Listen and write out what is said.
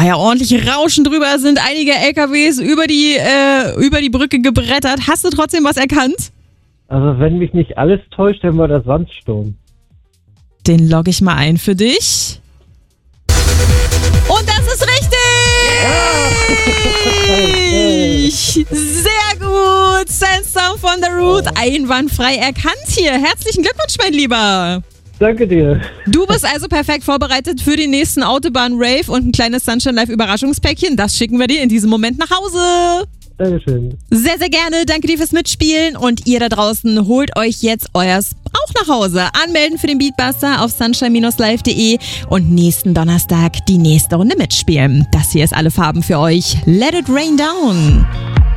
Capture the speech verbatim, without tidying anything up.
war ja ordentlich Rauschen drüber, sind einige L K Ws über die, äh, über die Brücke gebrettert. Hast du trotzdem was erkannt? Also wenn mich nicht alles täuscht, dann war das Sandsturm. Den logge ich mal ein für dich. Und das ist richtig! Ja. Sehr gut! Sandstorm von The Root, einwandfrei erkannt hier. Herzlichen Glückwunsch, mein Lieber! Danke dir. Du bist also perfekt vorbereitet für den nächsten Autobahn-Rave und ein kleines Sunshine Live Überraschungspäckchen. Das schicken wir dir in diesem Moment nach Hause. Dankeschön. Sehr, sehr gerne. Danke dir fürs Mitspielen. Und ihr da draußen holt euch jetzt euers auch nach Hause. Anmelden für den Beatbuster auf sunshine Bindestrich live punkt de und nächsten Donnerstag die nächste Runde mitspielen. Das hier ist alle Farben für euch. Let it rain down.